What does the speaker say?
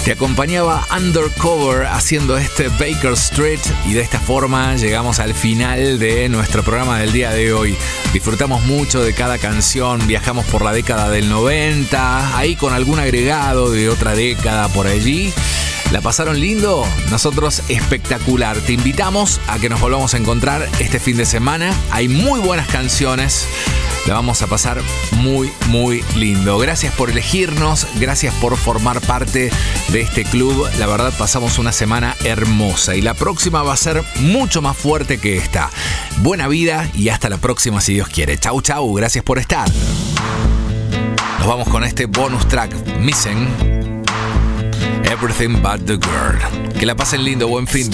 Te acompañaba Undercover haciendo este Baker Street y de esta forma llegamos al final de nuestro programa del día de hoy. Disfrutamos mucho de cada canción, viajamos por la década del 90, ahí con algún agregado de otra década por allí. ¿La pasaron lindo? Nosotros espectacular. Te invitamos a que nos volvamos a encontrar este fin de semana. Hay muy buenas canciones. La vamos a pasar muy, muy lindo. Gracias por elegirnos, gracias por formar parte de este club. La verdad, pasamos una semana hermosa y la próxima va a ser mucho más fuerte que esta. Buena vida y hasta la próxima si Dios quiere. Chau, chau, gracias por estar. Nos vamos con este bonus track, Missing Everything But The Girl. Que la pasen lindo, buen fin de...